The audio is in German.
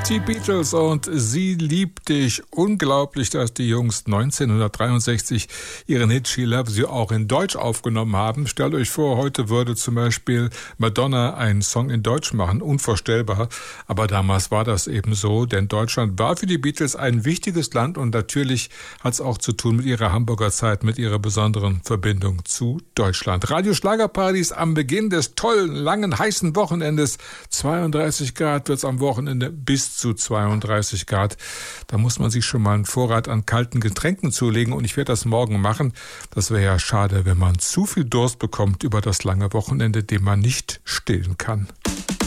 Die Beatles und Sie liebt dich. Unglaublich, dass die Jungs 1963 ihren Hit She Loves You auch in Deutsch aufgenommen haben. Stellt euch vor, heute würde zum Beispiel Madonna einen Song in Deutsch machen. Unvorstellbar. Aber damals war das eben so, denn Deutschland war für die Beatles ein wichtiges Land und natürlich hat es auch zu tun mit ihrer Hamburger Zeit, mit ihrer besonderen Verbindung zu Deutschland. Radio Schlagerpartys am Beginn des tollen, langen, heißen Wochenendes. 32 Grad wird es am Wochenende, bis zu 32 Grad. Da muss man sich schon mal einen Vorrat an kalten Getränken zulegen und ich werde das morgen machen. Das wäre ja schade, wenn man zu viel Durst bekommt über das lange Wochenende, den man nicht stillen kann.